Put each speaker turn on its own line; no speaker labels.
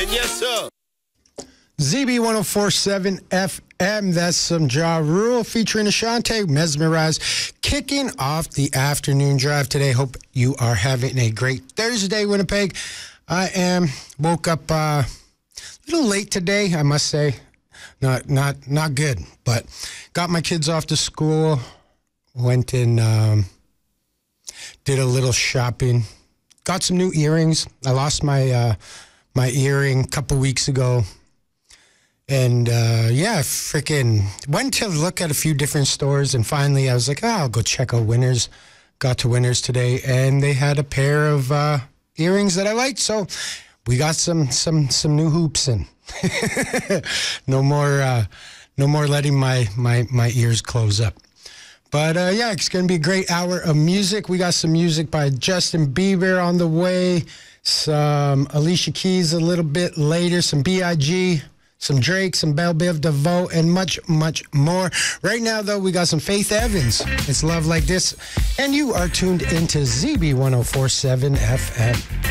And yes, sir.
ZB 1047 FM. That's some Ja Rule featuring Ashanti, Mesmerize, kicking off the afternoon drive today. Hope you are having a great Thursday, Winnipeg. I woke up a little late today, I must say. Not good, but got my kids off to school, went and did a little shopping, got some new earrings. I lost my my earring a couple weeks ago. And, freaking went to look at a few different stores, and finally I was like, I'll go check out Winners. Got to Winners today, and they had a pair of earrings that I liked, so we got some new hoops in. No more letting my ears close up. But, it's going to be a great hour of music. We got some music by Justin Bieber on the way, some Alicia Keys a little bit later, some B.I.G., some Drake, some Belle Biv DeVoe, and much, much more. Right now, though, we got some Faith Evans. It's Love Like This. And you are tuned into ZB 1047 FM.